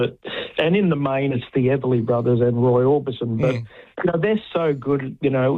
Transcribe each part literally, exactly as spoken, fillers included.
But, and in the main, it's the Everly Brothers and Roy Orbison. But, mm. you know, they're so good, you know,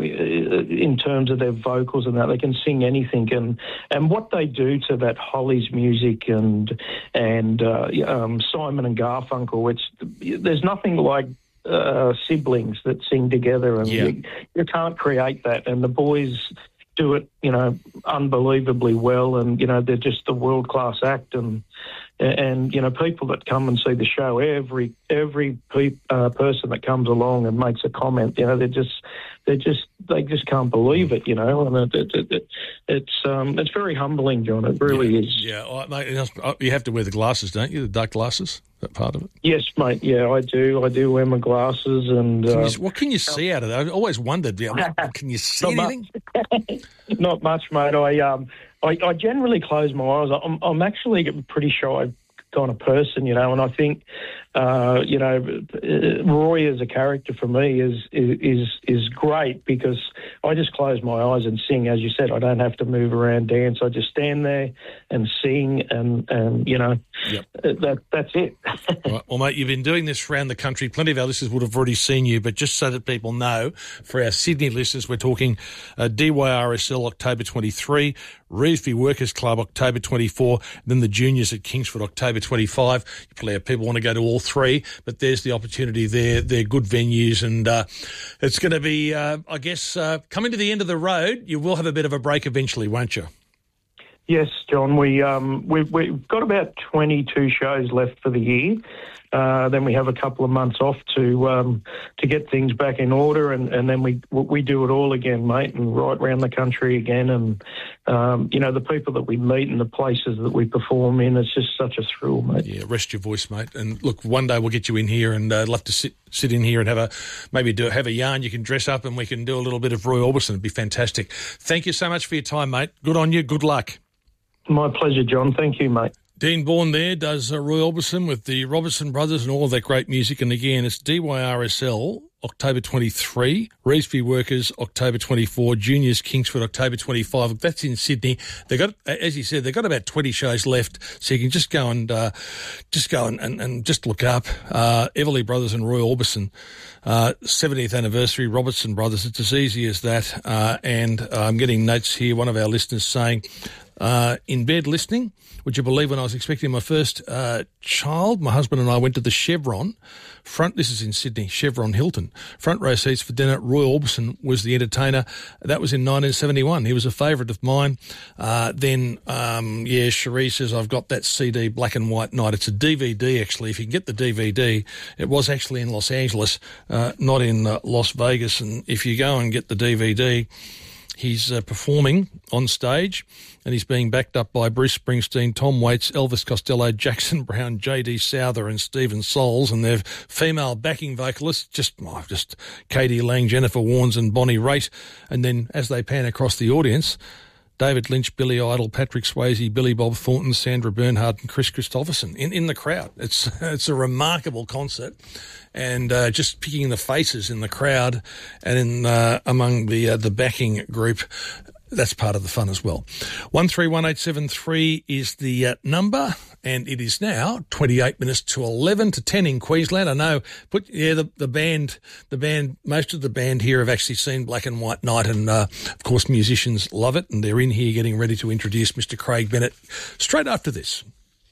in terms of their vocals and that. They can sing anything. And, and what they do to that Hollies music and and uh, um, Simon and Garfunkel, it's there's nothing like uh, siblings that sing together. And yeah. you, you can't create that. And the boys do it, you know, unbelievably well. And, you know, they're just a world-class act. And, And, you know, people that come and see the show, every every pe- uh, person that comes along and makes a comment, you know, they're just, they just, they just can't believe it, you know, and it, it, it, it's um, it's very humbling, John. It really yeah, is. Yeah, oh, mate, you have to wear the glasses, don't you? The dark glasses, that part of it. Yes, mate. Yeah, I do. I do wear my glasses, and can uh, you, what can you see out of that? I've always wondered. Yeah, can you see not anything? Much. Not much, mate. I um. I, I generally close my eyes. I'm, I'm actually a pretty shy kind of person, you know, and I think, uh, you know, Roy as a character for me is is is great because I just close my eyes and sing. As you said, I don't have to move around, dance. I just stand there and sing, and, and you know, yep. that that's it. Right. Well, mate, you've been doing this around the country. Plenty of our listeners would have already seen you, but just so that people know, for our Sydney listeners, we're talking uh, D Y R S L October twenty-three, Revesby Workers Club October twenty-four, and then the juniors at Kingsford October twenty-five. You probably have people want to go to all three, but there's the opportunity there. They're good venues, and uh, it's going to be, uh, I guess, uh, coming to the end of the road. You will have a bit of a break eventually, won't you? Yes, John. We um we've, we've got about twenty-two shows left for the year. Uh, then we have a couple of months off to um, to get things back in order, and, and then we we do it all again, mate, and right around the country again. And um, you know, the people that we meet and the places that we perform in, it's just such a thrill, mate. Yeah, rest your voice, mate. And look, one day we'll get you in here, and I'd uh, love to sit sit in here and have a maybe do have a yarn. You can dress up, and we can do a little bit of Roy Orbison. It'd be fantastic. Thank you so much for your time, mate. Good on you. Good luck. My pleasure, John. Thank you, mate. Dean Bourne there does uh, Roy Orbison with the Robertson Brothers and all of that great music. And again, it's D Y R S L October twenty-three, Revesby Workers October twenty-four, Juniors Kingsford October twenty-five. That's in Sydney. They got, as you said, they've got about twenty shows left, so you can just go and uh, just go and, and, and just look up uh, Everly Brothers and Roy Orbison. Uh, seventieth anniversary, Robertson Brothers. It's as easy as that. Uh, and uh, I'm getting notes here. One of our listeners saying, uh, in bed listening. Would you believe when I was expecting my first uh, child, my husband and I went to the Chevron front, this is in Sydney, Chevron Hilton, front row seats for dinner. Roy Orbison was the entertainer. That was in nineteen seventy-one. He was a favourite of mine. Uh, then, um, yeah, Cherie says, I've got that C D, Black and White Night. It's a D V D, actually. If you can get the D V D, it was actually in Los Angeles, uh, not in uh, Las Vegas. And if you go and get the D V D, he's uh, performing on stage, and he's being backed up by Bruce Springsteen, Tom Waits, Elvis Costello, Jackson Brown, J D Souther and Stephen Souls, and their female backing vocalists, just oh, just Katie Lang, Jennifer Warnes and Bonnie Raitt. And then as they pan across the audience, David Lynch, Billy Idol, Patrick Swayze, Billy Bob Thornton, Sandra Bernhard and Chris Christopherson in, in the crowd. It's it's a remarkable concert, and uh, just picking the faces in the crowd and in uh, among the uh, the backing group, that's part of the fun as well. one three one eight seven three is the uh, number, and it is now twenty-eight minutes to eleven to ten in Queensland. I know, but yeah, the, the band, the band, most of the band here have actually seen Black and White Night, and uh, of course musicians love it, and they're in here getting ready to introduce Mister Craig Bennett straight after this.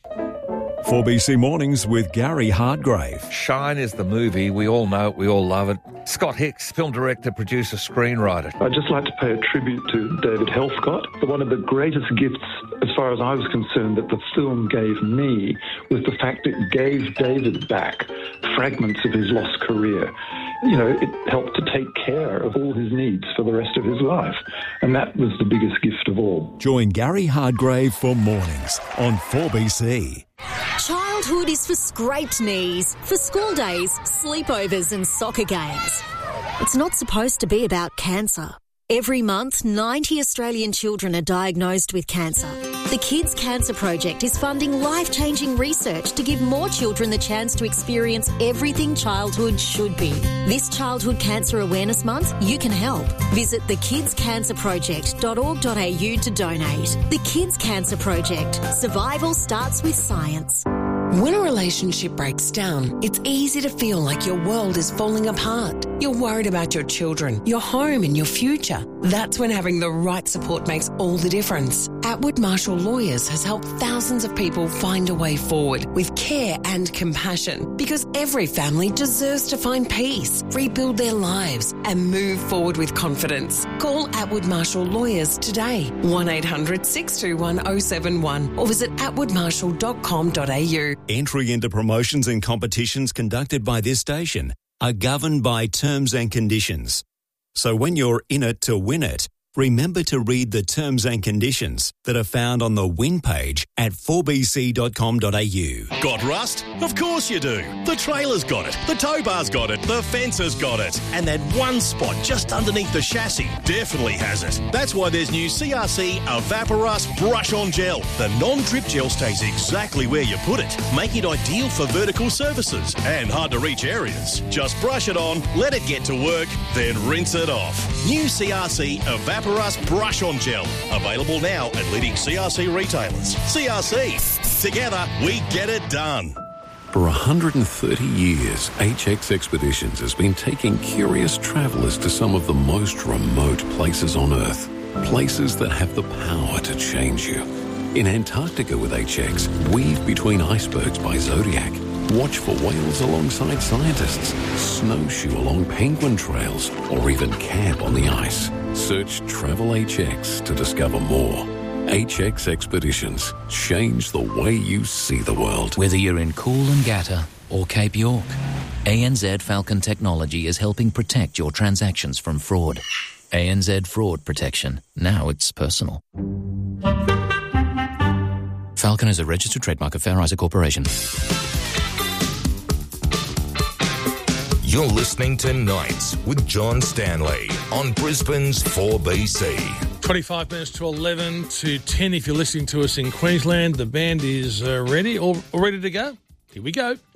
four B C Mornings with Gary Hardgrave. Shine is the movie. We all know it. We all love it. Scott Hicks, film director, producer, screenwriter. I'd just like to pay a tribute to David Helfgott. One of the greatest gifts, as far as I was concerned, that the film gave me was the fact it gave David back fragments of his lost career. You know, it helped to take care of all his needs for the rest of his life. And that was the biggest gift of all. Join Gary Hardgrave for Mornings on four B C. Childhood is for scraped knees, for school days, sleepovers and soccer games. It's not supposed to be about cancer. Every month, ninety Australian children are diagnosed with cancer. The Kids Cancer Project is funding life-changing research to give more children the chance to experience everything childhood should be. This Childhood Cancer Awareness Month, you can help. Visit the kids cancer project dot org dot a u to donate. The Kids Cancer Project. Survival starts with science. When a relationship breaks down, it's easy to feel like your world is falling apart. You're worried about your children, your home and your future. That's when having the right support makes all the difference. Atwood Marshall Lawyers has helped thousands of people find a way forward with care and compassion, because every family deserves to find peace, rebuild their lives and move forward with confidence. Call Atwood Marshall Lawyers today, one eight hundred six two one oh seven one, or visit atwood marshall dot com dot a u. Entry into promotions and competitions conducted by this station are governed by terms and conditions. So when you're in it to win it, remember to read the terms and conditions that are found on the win page at four b c dot com dot a u. Got rust? Of course you do. The trailer's got it, the tow bar's got it, the fence has got it, and that one spot just underneath the chassis definitely has it. That's why there's new C R C Evaporust Brush On Gel. The non-drip gel stays exactly where you put it, making it ideal for vertical surfaces and hard-to-reach areas. Just brush it on, let it get to work, then rinse it off. New C R C Evaporust Evaporust Brush On Gel. Available now at leading C R C retailers. C R C. Together, we get it done. For one hundred thirty years, H X Expeditions has been taking curious travellers to some of the most remote places on Earth. Places that have the power to change you. In Antarctica with H X, weave between icebergs by Zodiac. Watch for whales alongside scientists, snowshoe along penguin trails, or even camp on the ice. Search Travel H X to discover more. H X Expeditions. Change the way you see the world. Whether you're in Coolangatta or Cape York, A N Z Falcon Technology is helping protect your transactions from fraud. A N Z Fraud Protection. Now it's personal. Falcon is a registered trademark of Fair Isaac Corporation. You're listening to Nights with John Stanley on Brisbane's four B C. twenty-five minutes to eleven to ten if you're listening to us in Queensland. The band is uh, ready, all, all ready to go. Here we go.